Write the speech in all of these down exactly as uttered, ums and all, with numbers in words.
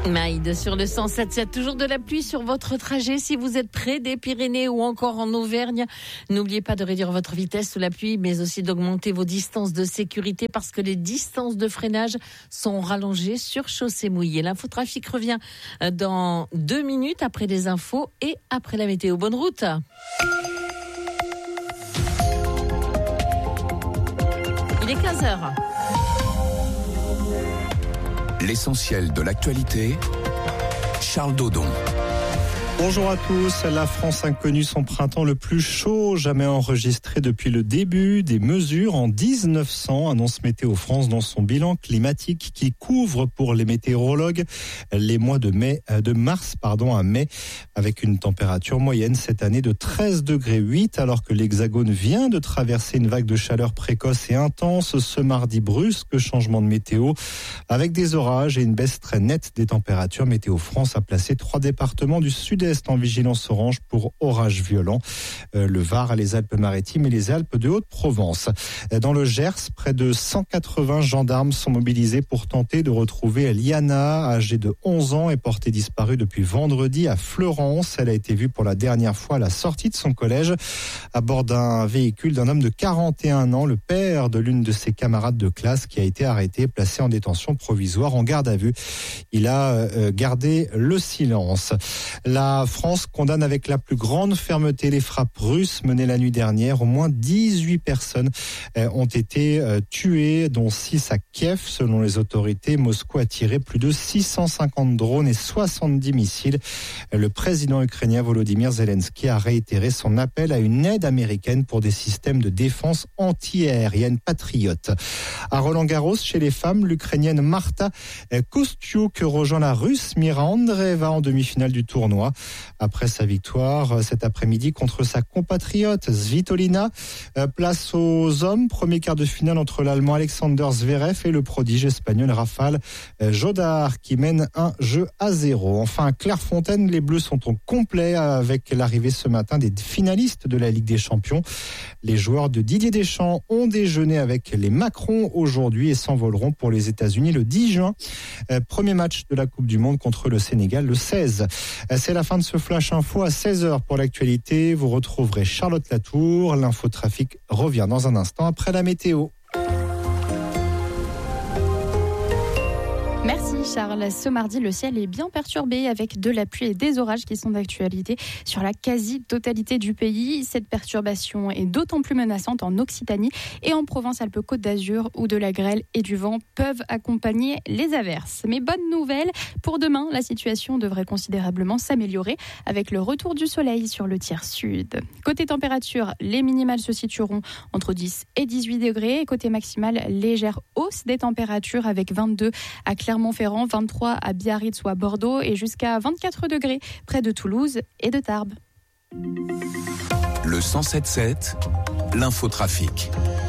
Maïd sur le cent sept sept, toujours de la pluie sur votre trajet. Si vous êtes près des Pyrénées ou encore en Auvergne, n'oubliez pas de réduire votre vitesse sous la pluie, mais aussi d'augmenter vos distances de sécurité parce que les distances de freinage sont rallongées sur chaussée mouillée. L'infotrafic revient dans deux minutes après les infos et après la météo. Bonne route. Il est quinze heures. L'essentiel de l'actualité, Charles Dodon. Bonjour à tous. La France a connu son printemps le plus chaud jamais enregistré depuis le début des mesures en dix-neuf cents, annonce Météo France dans son bilan climatique qui couvre pour les météorologues les mois de mai, de mars, pardon, à mai, avec une température moyenne cette année de treize degrés huit, alors que l'Hexagone vient de traverser une vague de chaleur précoce et intense ce mardi. Brusque changement de météo avec des orages et une baisse très nette des températures. Météo France a placé trois départements du sud-est en vigilance orange pour orages violents, euh, le Var, les Alpes-Maritimes et les Alpes de Haute-Provence. Dans le Gers, près de cent quatre-vingts gendarmes sont mobilisés pour tenter de retrouver Liana, âgée de onze ans et portée disparue depuis vendredi à Fleurance. Elle a été vue pour la dernière fois à la sortie de son collège à bord d'un véhicule d'un homme de quarante et un ans, le père de l'une de ses camarades de classe qui a été arrêté, placé en détention provisoire en garde à vue. Il a euh, gardé le silence. La La France condamne avec la plus grande fermeté les frappes russes menées la nuit dernière. Au moins dix-huit personnes ont été tuées, dont six à Kiev. Selon les autorités, Moscou a tiré plus de six cent cinquante drones et soixante-dix missiles. Le président ukrainien Volodymyr Zelensky a réitéré son appel à une aide américaine pour des systèmes de défense anti-aérienne patriotes. À Roland-Garros, chez les femmes, l'Ukrainienne Marta Kostyuk rejoint la Russe Mira Andreeva en demi-finale du tournoi. Après sa victoire cet après-midi contre sa compatriote Svitolina, place aux hommes, premier quart de finale entre l'Allemand Alexander Zverev et le prodige espagnol Rafael Jodar qui mène un jeu à zéro. Enfin, à Clairefontaine, les Bleus sont au complet avec l'arrivée ce matin des finalistes de la Ligue des Champions. Les joueurs de Didier Deschamps ont déjeuné avec les Macron aujourd'hui et s'envoleront pour les États-Unis le dix juin. Premier match de la Coupe du Monde contre le Sénégal le seize. C'est la fin de ce Flash Info à seize heures pour l'actualité. Vous retrouverez Charlotte Latour. L'infotrafic revient dans un instant après la météo. Merci Charles. Ce mardi, le ciel est bien perturbé avec de la pluie et des orages qui sont d'actualité sur la quasi-totalité du pays. Cette perturbation est d'autant plus menaçante en Occitanie et en Provence-Alpes-Côte d'Azur où de la grêle et du vent peuvent accompagner les averses. Mais bonne nouvelle, pour demain, la situation devrait considérablement s'améliorer avec le retour du soleil sur le tiers sud. Côté température, les minimales se situeront entre dix et dix-huit degrés. Et côté maximal, légère hausse des températures avec vingt-deux à Clermont-Ferrand, vingt-trois à Biarritz ou à Bordeaux et jusqu'à vingt-quatre degrés près de Toulouse et de Tarbes. Le cent sept sept, l'infotrafic.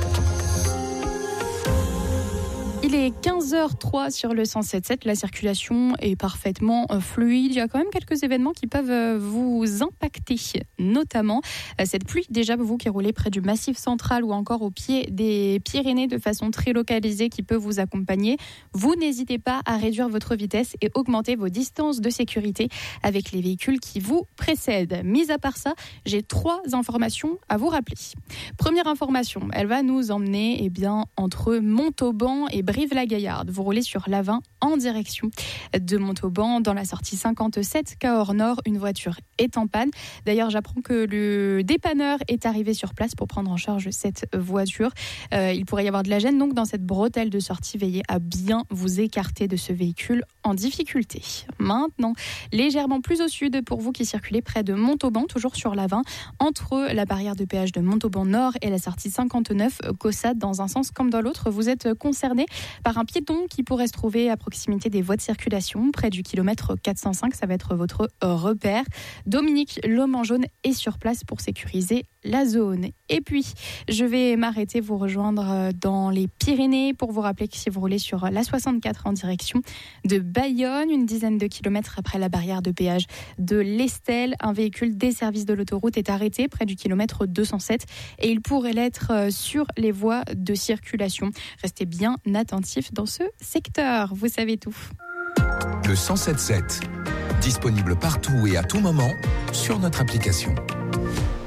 Il est quinze heures zéro trois sur le cent sept sept. La circulation est parfaitement fluide. Il y a quand même quelques événements qui peuvent vous impacter, notamment cette pluie. Déjà, vous qui roulez près du Massif central ou encore au pied des Pyrénées de façon très localisée qui peut vous accompagner. Vous n'hésitez pas à réduire votre vitesse et augmenter vos distances de sécurité avec les véhicules qui vous précèdent. Mis à part ça, j'ai trois informations à vous rappeler. Première information, elle va nous emmener eh bien, entre Montauban et Brive-la-Gaillarde. Vous roulez sur l'A vingt en direction de Montauban dans la sortie cinquante-sept Cahors Nord. Une voiture est en panne. D'ailleurs, j'apprends que le dépanneur est arrivé sur place pour prendre en charge cette voiture. Euh, il pourrait y avoir de la gêne donc dans cette bretelle de sortie. Veillez à bien vous écarter de ce véhicule en difficulté. Maintenant, légèrement plus au sud pour vous qui circulez près de Montauban, toujours sur l'A vingt, entre la barrière de péage de Montauban Nord et la sortie cinquante-neuf Caussade, dans un sens comme dans l'autre, vous êtes concerné par un piéton qui pourrait se trouver à proximité des voies de circulation, près du kilomètre quatre cent cinq. Ça va être votre repère. Dominique Lomanjaune est sur place pour sécuriser la zone. Et puis, je vais m'arrêter, vous rejoindre dans les Pyrénées pour vous rappeler que si vous roulez sur l'A soixante-quatre en direction de Bayonne, une dizaine de kilomètres après la barrière de péage de l'Estelle, un véhicule des services de l'autoroute est arrêté près du kilomètre deux cent sept et il pourrait l'être sur les voies de circulation. Restez bien attentifs dans ce secteur, vous savez tout. Le Le cent sept sept. Disponible partout et à tout moment sur notre application.